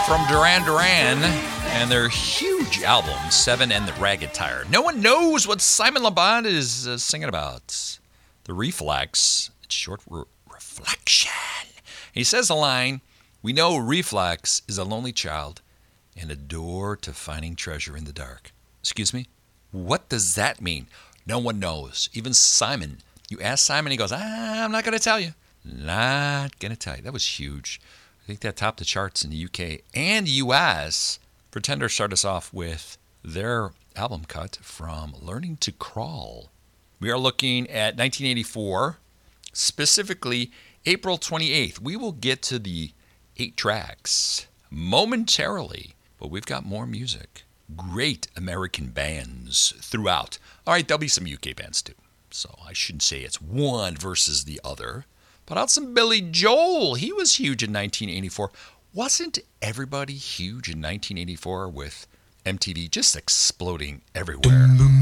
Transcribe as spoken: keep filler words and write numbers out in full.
From Duran Duran and their huge album, Seven and the Ragged Tire. No one knows what Simon Le Bon is uh, singing about. The Reflex, it's short for reflection. He says a line, we know reflex is a lonely child and a door to finding treasure in the dark. Excuse me? What does that mean? No one knows. Even Simon. You ask Simon, he goes, ah, I'm not going to tell you. Not going to tell you. That was huge. I think that topped the charts in the U K and U S. Pretender started us off with their album cut from Learning to Crawl. We are looking at nineteen eighty-four, specifically April twenty-eighth. We will get to the eight tracks momentarily, but we've got more music. Great American bands throughout. All right, there'll be some U K bands too, so I shouldn't say it's one versus the other. Put out some Billy Joel. He was huge in nineteen eighty-four. Wasn't everybody huge in nineteen eighty-four with M T V just exploding everywhere?